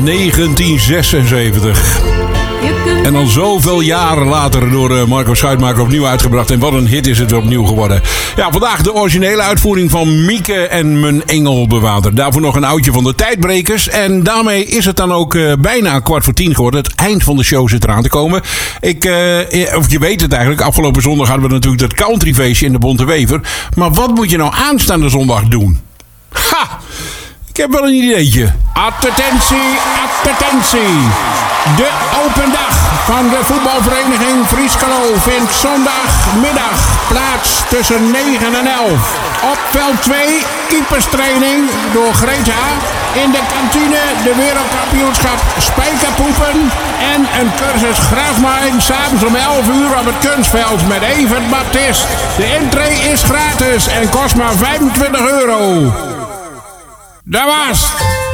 1976. En dan zoveel jaren later door Marco Schuitmaker opnieuw uitgebracht. En wat een hit is het weer opnieuw geworden. Ja, vandaag de originele uitvoering van Mieke en Mijn Engelbewaarder. Daarvoor nog een oudje van de Tijdbrekers. En daarmee is het dan ook bijna 9:15 geworden. Het eind van de show zit eraan te komen. Of je weet het eigenlijk. Afgelopen zondag hadden we natuurlijk dat countryfeestje in de Bonte Wever. Maar wat moet je nou aanstaande zondag doen? Ha! Ik heb wel een ideetje. Attentie, attentie. De open dag van de voetbalvereniging Frieskelo vindt zondagmiddag plaats tussen 9 en 11. Op veld 2 keeperstraining door Greta. In de kantine de wereldkampioenschap spijkerpoepen. En een cursus grafmijn s'avonds om 11 uur op het kunstveld met Evert Baptist. De intree is gratis en kost maar €25. Dat was